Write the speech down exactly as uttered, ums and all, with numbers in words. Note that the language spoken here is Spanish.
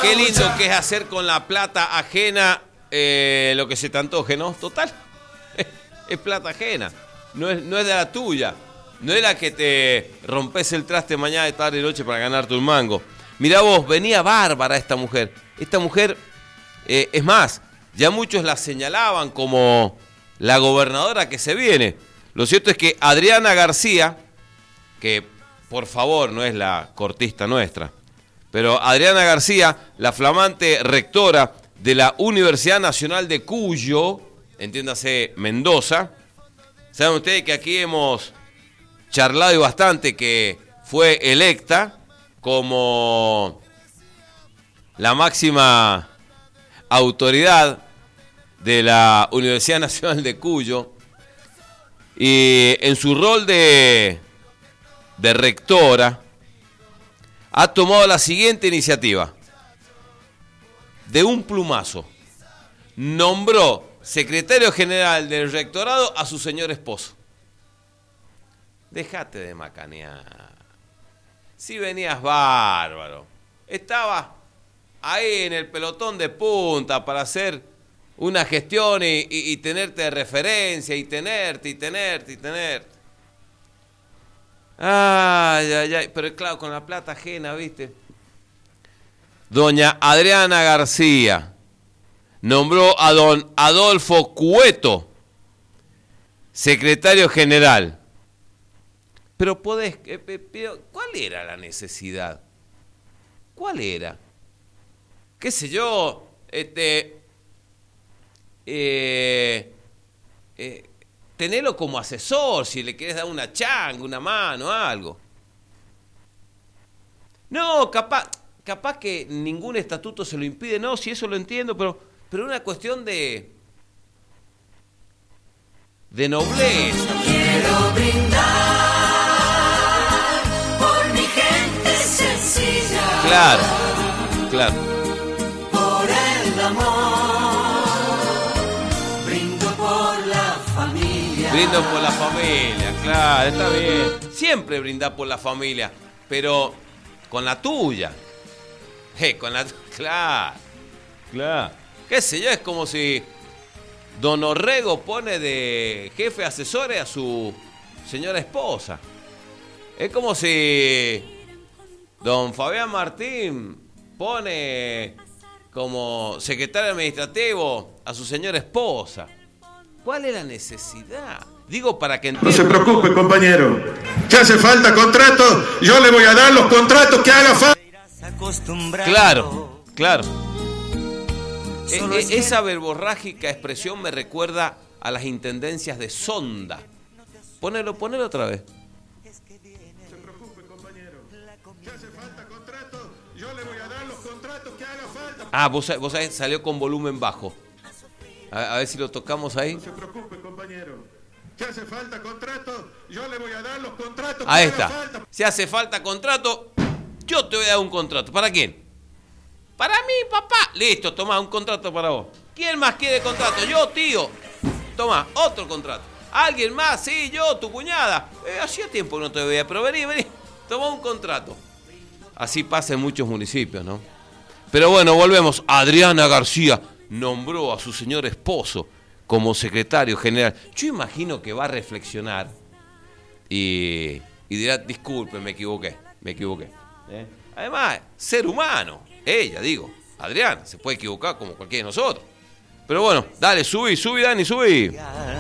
Qué lindo que es hacer con la plata ajena eh, lo que se te antoje, ¿no? Total, es plata ajena, no es, no es de la tuya, no es la que te rompes el traste mañana, de tarde y noche para ganarte un mango. Mirá vos, venía bárbara esta mujer. Esta mujer, eh, es más, ya muchos la señalaban como la gobernadora que se viene. Lo cierto es que Adriana García, que por favor no es la cortista nuestra, pero Adriana García, la flamante rectora de la Universidad Nacional de Cuyo, entiéndase Mendoza, saben ustedes que aquí hemos charlado bastante, que fue electa como la máxima autoridad de la Universidad Nacional de Cuyo, y en su rol de, de rectora ha tomado la siguiente iniciativa. De un plumazo nombró secretario general del rectorado a su señor esposo. Dejate de macanear. Si venías bárbaro, estaba ahí en el pelotón de punta para hacer una gestión y, y, y tenerte de referencia, y tenerte, y tenerte, y tenerte. Ay, ay, ay, pero claro, con la plata ajena, ¿viste? Doña Adriana García nombró a don Adolfo Cueto secretario general. Pero podés, pero ¿cuál era la necesidad? ¿Cuál era? ¿Qué sé yo? Este, eh, eh, tenelo como asesor, si le querés dar una changa, una mano, algo. No, capaz, capaz que ningún estatuto se lo impide, no, si eso lo entiendo, pero, pero una cuestión de, de nobleza. Quiero brindar por mi gente sencilla. Claro, claro. Por el amor, brindo por la familia. Brindo por la familia, claro, está bien. Siempre brindar por la familia, pero con la tuya. Eh, con la tuya, claro, claro. Qué sé yo, es como si don Orrego pone de jefe asesores a su señora esposa. Es como si don Fabián Martín pone como secretario administrativo a su señora esposa. ¿Cuál es la necesidad? Digo, para que entiendan. No se preocupe, compañero. Si hace falta contrato, yo le voy a dar los contratos que haga falta. Claro, claro. E- e- esa verborrágica expresión me recuerda a las intendencias de Sonda. Ponelo, ponelo otra vez. No se preocupe, compañero. Si hace falta contrato, yo le voy a dar los contratos que haga falta. Ah, vos, sa- vos sabés, salió con volumen bajo. A, a ver si lo tocamos ahí. No se preocupe, compañero. Si hace falta contrato, yo le voy a dar los contratos que Ahí haga está. falta. Si hace falta contrato, yo te voy a dar un contrato. ¿Para quién? Para mí, papá. Listo, tomá un contrato para vos. ¿Quién más quiere contrato? Yo, tío. Tomá, otro contrato. ¿Alguien más? Sí, yo, tu cuñada. Eh, hacía tiempo que no te veía, pero vení, vení. Tomá un contrato. Así pasa en muchos municipios, ¿no? Pero bueno, volvemos. Adriana García nombró a su señor esposo como secretario general. Yo imagino que va a reflexionar y, y dirá, disculpe, me equivoqué, me equivoqué. ¿Eh? Además, ser humano, ella, digo, Adriana, se puede equivocar como cualquiera de nosotros. Pero bueno, dale, subí, subí, Dani, subí.